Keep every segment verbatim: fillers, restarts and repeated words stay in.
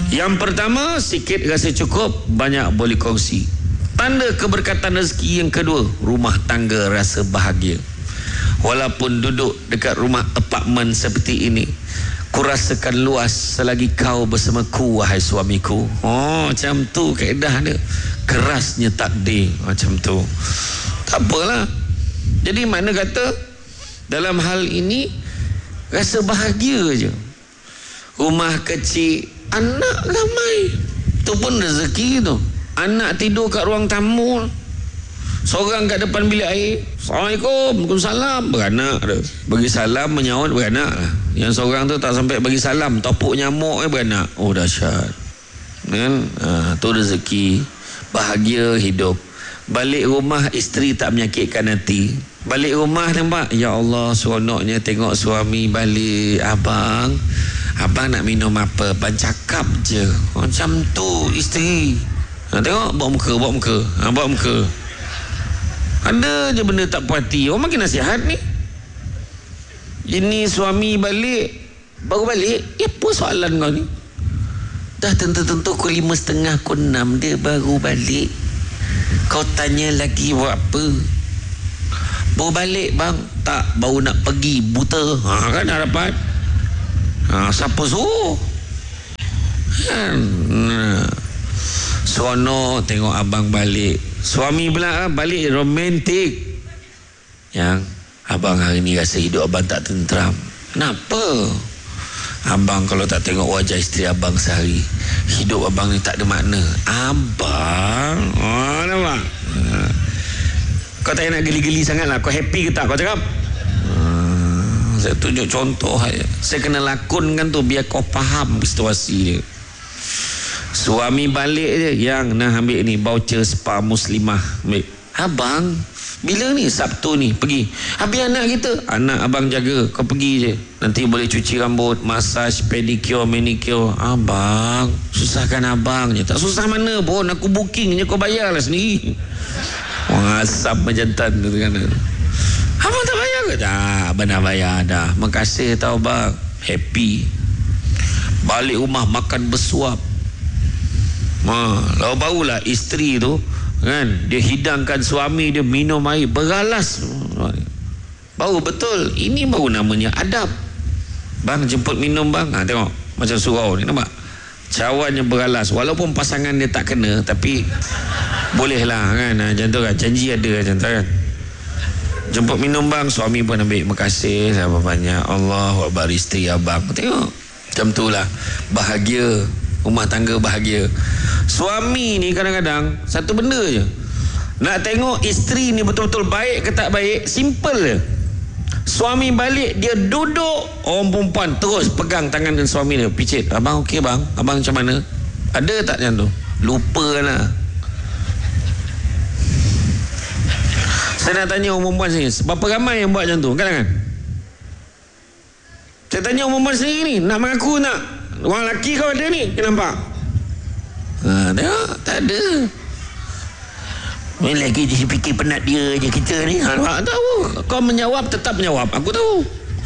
Yang pertama, sikit rasa cukup, banyak boleh kongsi. Tanda keberkatan rezeki yang kedua, rumah tangga rasa bahagia. Walaupun duduk dekat rumah apartmen seperti ini, ku rasakan luas selagi kau bersamaku, wahai suamiku. Oh, macam tu kaedah dia. Kerasnya takdir, macam tu. Tak apalah. Jadi mana kata dalam hal ini rasa bahagia je. Rumah kecil, anak ramai, tu pun rezeki tu. Anak tidur kat ruang tamu, seorang kat depan bilik air, Assalamualaikum, Waalaikumsalam, beranak dia. Bagi salam, menyahut, beranak lah. Yang seorang tu tak sampai bagi salam, topuk nyamuk eh, beranak. Oh, dahsyat kan? Ha, tu rezeki. Bahagia hidup. Balik rumah, isteri tak menyakitkan hati. Balik rumah nampak, ya Allah, seronoknya tengok suami balik. Abang, abang nak minum apa? Abang cakap je. Macam tu isteri. Ha, tengok, bawa muka, bawa muka. Ha, bawa muka. Ada je benda tak puas hati. Orang makin nasihat ni. Ini suami balik, baru balik. Eh, apa soalan kau ni? Dah tentu-tentu pukul lima setengah, pukul enam dia baru balik. Kau tanya lagi buat apa? Baru balik bang. Tak, baru nak pergi buta. Ha, kan harapan. Ha, siapa suruh? Ha, nah. Seronok tengok abang balik. Suami pula balik romantik. Yang abang hari ni rasa hidup abang tak tenteram. Kenapa? Abang kalau tak tengok wajah isteri abang sehari, hidup abang ni tak ada makna. Abang, oh nampak? Ha. Kau tak nak geli-geli sangat lah. Kau happy ke tak? Kau cakap? Ha. Saya tunjuk contoh. Saya kena lakonkan tu biar kau faham situasi dia. Suami balik je, yang nak ambil ni voucher spa Muslimah. Ambil. Abang, bila ni? Sabtu ni pergi. Habis anak kita, anak abang jaga. Kau pergi je, nanti boleh cuci rambut, massage, pedicure, manicure. Abang, susahkan abang je. Tak susah mana pun, aku booking je, kau bayar lah sendiri. Orang asap majantan tu kan. Abang tak bayar ke? Tak, abang dah bayar dah. Makasih tau bang. Happy. Balik rumah makan bersuap. Ha, lalu barulah isteri tu kan, dia hidangkan suami dia minum air beralas. Baru betul, ini baru namanya adab. Bang jemput minum bang. Ha, tengok macam surau ni, nampak cawannya beralas. Walaupun pasangan dia tak kena, tapi bolehlah kan. Ha, macam tu kan, janji ada macam tu kan. Jemput minum bang, suami pun ambil. Makasih sahabat banyak. Allahu Akbar, isteri abang. Tengok macam tu lah. Bahagia rumah tangga, bahagia. Suami ni kadang-kadang satu benda je, nak tengok isteri ni betul-betul baik ke tak baik, simple je. Suami balik, dia duduk, orang perempuan terus pegang tangan dan suami dia, picit. Abang okey bang? Abang macam mana? Ada tak macam tu? Lupa lah. Saya nak tanya orang perempuan sini, berapa ramai yang buat macam tu? Kan kan? Saya tanya orang perempuan sendiri ni, nak mengaku nak? Orang lelaki kau ada ni, kau nampak? Ha, tengok, tak ada. Ni lagi dia fikir penat dia je kita ni. Ha, tahu. Kau menjawab, tetap menjawab. Aku tahu.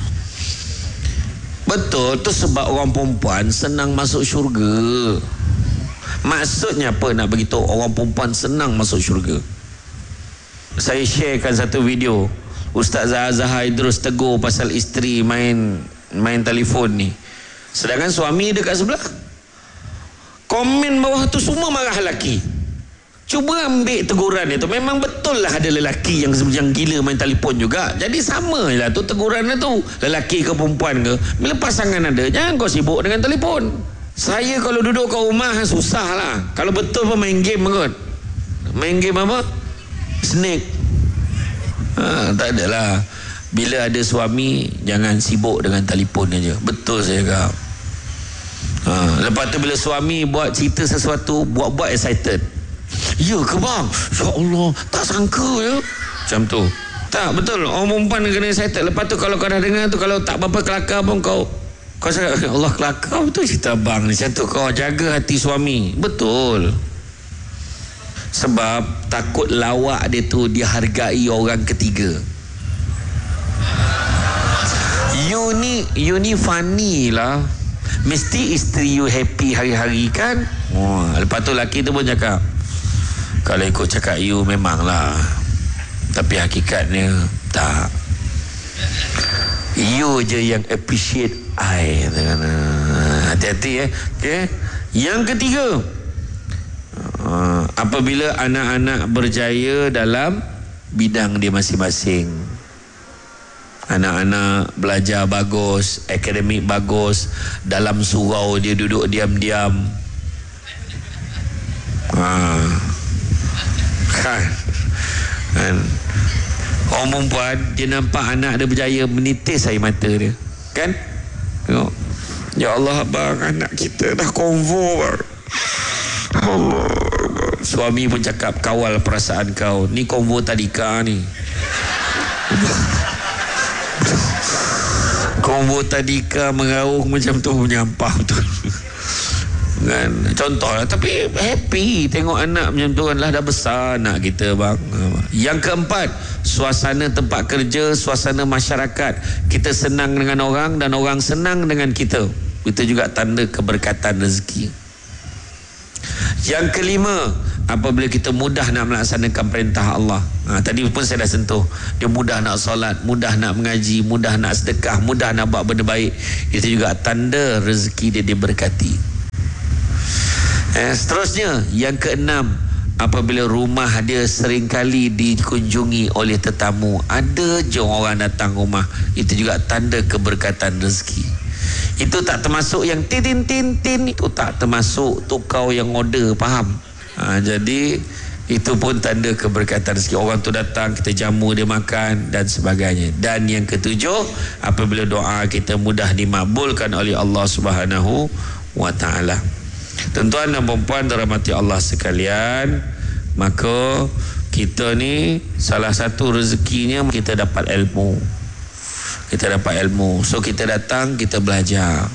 Betul, tu sebab orang perempuan senang masuk syurga. Maksudnya apa nak beritahu orang perempuan senang masuk syurga? Saya sharekan satu video. Ustaz Zahar Idrus tegur pasal isteri main main telefon ni. Sedangkan suami dekat sebelah. Komen bawah tu semua marah lelaki. Cuba ambil teguran itu. Memang betul lah ada lelaki yang yang gila main telefon juga. Jadi sama lah tu teguran tu. Lelaki ke perempuan ke, bila pasangan ada, jangan kau sibuk dengan telefon. Saya kalau duduk kat rumah susah lah. Kalau betul pun main game kot. Main game apa? Snake. Ha, tak adalah. Bila ada suami, jangan sibuk dengan telefon aja. Betul saya kata. Ha, lepas tu bila suami buat cerita sesuatu, buat-buat excited. Ya ke bang? Ya Allah, tak sangka ya. Macam tu. Tak, betul. Orang perempuan kena excited. Lepas tu kalau kau dah dengar tu, kalau tak apa-apa kelakar pun kau kau cakap, Allah kelakar, betul cerita bang ni. Macam tu kau jaga hati suami. Betul. Sebab takut lawak dia tu dihargai orang ketiga. You ni, you ni funny lah. Mesti isteri you happy hari-hari kan. Oh, lepas tu laki tu pun cakap, kalau ikut cakap you memanglah, tapi hakikatnya tak. You je yang appreciate I. Hati-hati eh. Okay. Yang ketiga, Uh, apabila anak-anak berjaya dalam bidang dia masing-masing, anak-anak belajar bagus, akademik bagus, dalam surau dia duduk diam-diam, uh, kan, kan orang perempuan dia nampak anak dia berjaya, menitis air mata dia, kan. Tengok, ya Allah abang, anak kita dah konvo bang. Allah. Suami pun cakap, kawal perasaan kau, ni konvo tadika ni. Konvo tadika mengaruh macam tu, menyampah betul kan, contoh lah. Tapi happy tengok anak macam tu kan, lah dah besar anak kita bang. Yang keempat, suasana tempat kerja, suasana masyarakat, kita senang dengan orang dan orang senang dengan kita, itu juga tanda keberkatan rezeki. Yang kelima, apabila kita mudah nak melaksanakan perintah Allah. Ha, tadi pun saya dah sentuh, dia mudah nak solat, mudah nak mengaji, mudah nak sedekah, mudah nak buat benda baik, itu juga tanda rezeki dia diberkati. Eh, seterusnya, yang keenam, apabila rumah dia seringkali dikunjungi oleh tetamu, ada je orang datang rumah, itu juga tanda keberkatan rezeki. Itu tak termasuk yang tin tin tin, itu tak termasuk tu kau yang order, faham? Ha, jadi itu pun tanda keberkatan rezeki. Orang tu datang, kita jamu dia makan dan sebagainya. Dan yang ketujuh, apabila doa kita mudah dimakbulkan oleh Allah Subhanahu wa taala. Tuan-tuan dan puan-puan dirahmati Allah sekalian, maka kita ni salah satu rezekinya kita dapat ilmu. Kita dapat ilmu. So kita datang, kita belajar.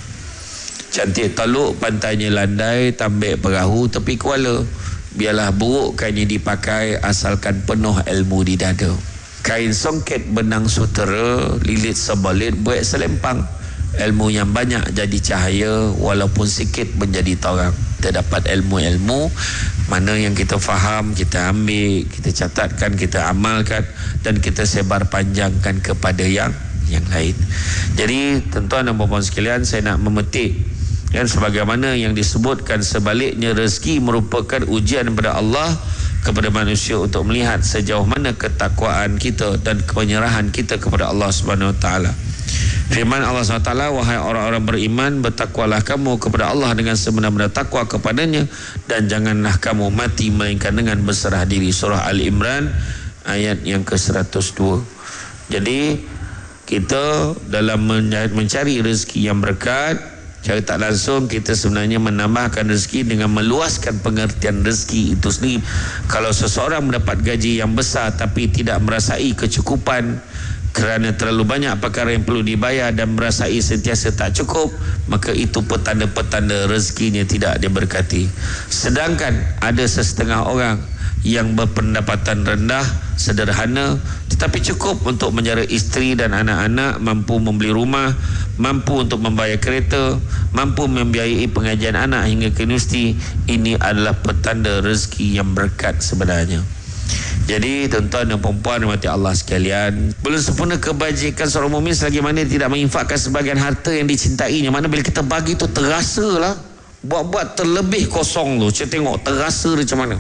Cantik Taluk, pantainya landai, tambik perahu tepi kuala. Biarlah buruk kainnya dipakai, asalkan penuh ilmu di dada. Kain songket benang sutera, lilit sebalit buat selempang. Ilmu yang banyak jadi cahaya, walaupun sikit menjadi terang. Kita dapat ilmu-ilmu, mana yang kita faham, kita ambil, kita catatkan, kita amalkan, dan kita sebar panjangkan kepada yang yang lain. Jadi tuan-tuan dan puan-puan sekalian, saya nak memetik kan, sebagaimana yang disebutkan, sebaliknya rezeki merupakan ujian daripada Allah kepada manusia untuk melihat sejauh mana ketakwaan kita dan penyerahan kita kepada Allah Subhanahu Wa Taala. Firman Allah Subhanahu Wa Taala, wahai orang-orang beriman, bertakwalah kamu kepada Allah dengan sebenar-benar takwa kepadanya, dan janganlah kamu mati melainkan dengan berserah diri. Surah Al-Imran ayat yang ke seratus dua. Jadi kita dalam mencari rezeki yang berkat, cara tak langsung kita sebenarnya menambahkan rezeki dengan meluaskan pengertian rezeki itu sendiri. Kalau seseorang mendapat gaji yang besar tapi tidak merasai kecukupan kerana terlalu banyak perkara yang perlu dibayar dan merasai sentiasa tak cukup, maka itu petanda-petanda rezekinya tidak diberkati. Sedangkan ada sesetengah orang yang berpendapatan rendah, sederhana, tetapi cukup untuk menjara isteri dan anak-anak, mampu membeli rumah, mampu untuk membayar kereta, mampu membiayai pengajian anak hingga ke universiti. Ini adalah petanda rezeki yang berkat sebenarnya. Jadi tuan-tuan dan puan-puan rahmati Allah sekalian, belum sempurna kebajikan seorang mukmin selagi mana tidak menginfakkan sebagian harta yang dicintainya. Mana bila kita bagi tu terasa lah, buat-buat terlebih kosong tu, saya tengok terasa dia macam mana.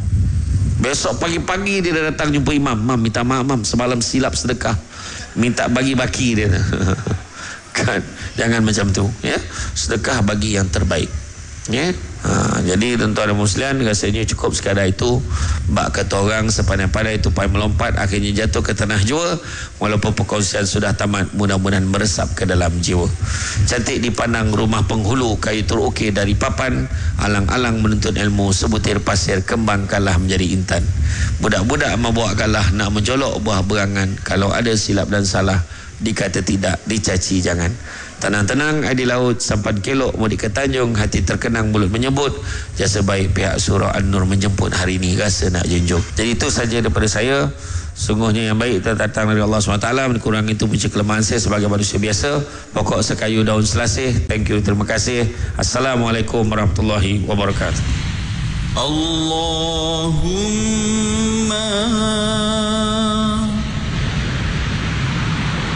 Besok pagi-pagi dia dah datang jumpa imam, mam minta maaf mam, semalam silap sedekah, minta bagi baki dia. Kan, jangan macam tu ya. Sedekah bagi yang terbaik ya. Ha, jadi tuan-tuan dan muslimin, rasanya cukup sekadar itu. Bak kata orang, sepandai-pandai tupai melompat akhirnya jatuh ke tanah jua. Walaupun perkongsian sudah tamat, mudah-mudahan meresap ke dalam jiwa. Cantik dipandang rumah penghulu, kayu terukir dari papan, alang-alang menuntut ilmu, sebutir pasir kembangkanlah menjadi intan. Budak-budak membawa galah nak menjolok buah berangan. Kalau ada silap dan salah, dikata tidak, dicaci jangan. Tenang-tenang di laut, sampan kelok mudik ke Tanjung, hati terkenang mulut menyebut, jasa baik pihak surah An-Nur menjemput hari ini, rasa nak junjung. Jadi itu saja daripada saya. Sungguhnya yang baik datang dari Allah subhanahu wa taala. Kurang itu puji kelemahan saya sebagai manusia biasa. Pokok sekayu daun selasih. Thank you, terima kasih. Assalamualaikum warahmatullahi wabarakatuh. Allahu